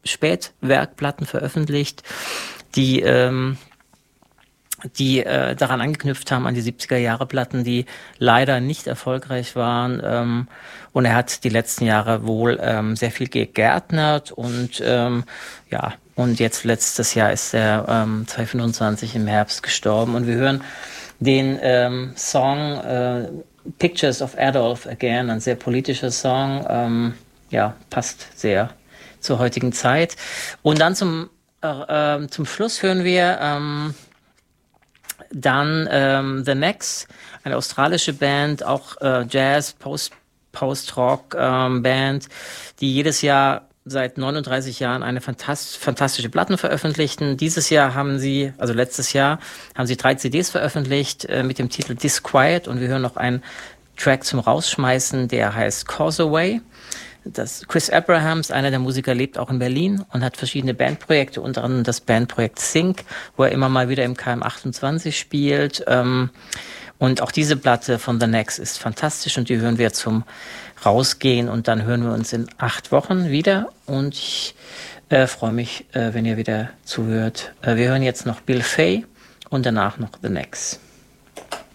Spätwerkplatten veröffentlicht, die daran angeknüpft haben an die 70er-Jahre-Platten, die leider nicht erfolgreich waren. Und er hat die letzten Jahre wohl sehr viel gegärtnert und und jetzt letztes Jahr ist er 2025 im Herbst gestorben. Und wir hören den Song Pictures of Adolf Again, ein sehr politischer Song, passt sehr zur heutigen Zeit. Und dann zum Schluss hören wir dann The Nex, eine australische Band, auch Jazz, Post-Rock Band, die jedes Jahr seit 39 Jahren eine fantastische Platten veröffentlichten. Letztes Jahr haben sie 3 CDs veröffentlicht mit dem Titel Disquiet, und wir hören noch einen Track zum Rausschmeißen, der heißt Causeway. Chris Abrahams, einer der Musiker, lebt auch in Berlin und hat verschiedene Bandprojekte, unter anderem das Bandprojekt Sync, wo er immer mal wieder im KM28 spielt. Und auch diese Platte von The Nex ist fantastisch, und die hören wir zum Rausgehen, und dann hören wir uns in 8 Wochen wieder, und ich freue mich, wenn ihr wieder zuhört. Wir hören jetzt noch Bill Fay und danach noch The Nex.